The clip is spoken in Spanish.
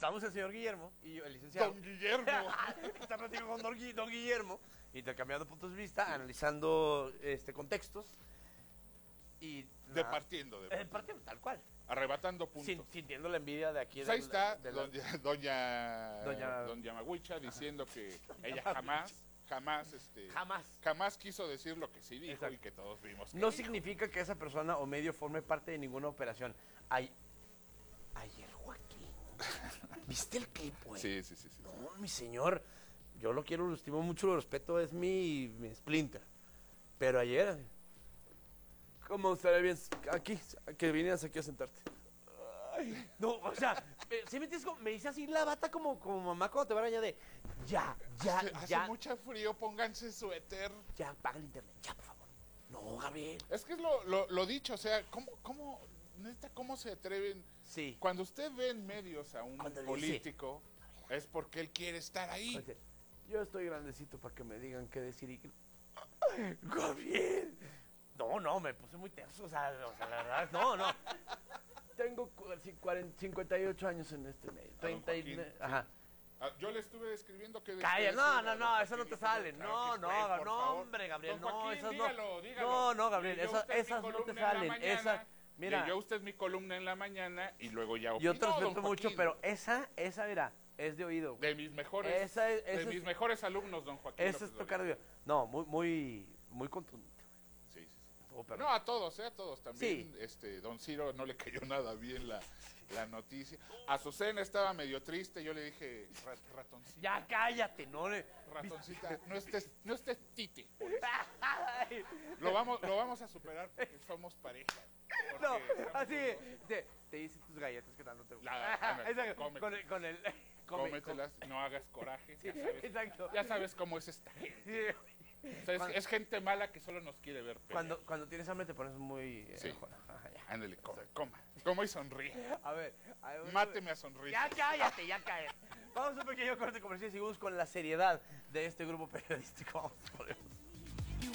Estamos el señor Guillermo y yo, el licenciado. Don Guillermo. Está platicando con don Guillermo, intercambiando puntos de vista, analizando contextos y... Departiendo. Partiendo, tal cual. Arrebatando puntos. Sintiendo la envidia de aquí. Pues ahí está Doña doña Maguicha diciendo que ella jamás quiso decir lo que sí dijo. Exacto. Y que todos vimos que no dijo. Significa que esa persona o medio forme parte de ninguna operación. Ayer, Joaquín, ¿viste el clip, güey? Sí. No, mi señor, yo lo quiero, lo estimo mucho, lo respeto, es mi Splinter. Pero ayer, ¿cómo estaría bien aquí, que vinieras aquí a sentarte? Ay, no, o sea, ¿sí me entiendes? Me dice así la bata como mamá cuando te va a arañar de Hace mucho frío, pónganse suéter. Ya, paga el internet, ya, por favor. No, Gabriel. Es que es lo dicho, o sea, ¿cómo se atreven? Sí. Cuando usted ve en medios a un político, es porque él quiere estar ahí. Yo estoy grandecito para que me digan qué decir y... Gabriel. No, me puse muy tenso, o sea, la verdad, no. Tengo 58 años en este medio. 30 Ajá. Yo le estuve escribiendo que... Calla, no, eso no te sale. Claro no, hombre, Gabriel, don Joaquín, esas dígalo. No, Gabriel, esas no te salen. Mira, leyó usted mi columna en la mañana y luego ya opinó. Yo te respeto mucho, pero esa, mira, es de oído. De mis mejores alumnos, don Joaquín. Esa es tocar de oído. No, muy contundente. Sí. No, a todos también. Sí. Don Ciro no le cayó nada bien la noticia. Azucena estaba medio triste, yo le dije, ratoncita. Ya cállate, no le... Ratoncita, no estés tite. Lo vamos a superar porque somos pareja. No, así te hice tus galletas que tanto te gustan. Con el cómetelas, no hagas coraje. Sí, exacto. Ya sabes cómo es esta gente. O sea, es gente mala que solo nos quiere ver pelear. Cuando tienes hambre te pones muy... Sí. Ándale, coma y sonríe. A ver, máteme a sonreír. Ya cállate. Vamos a un pequeño corte comercial y seguimos con la seriedad de este grupo periodístico. Vamos a poner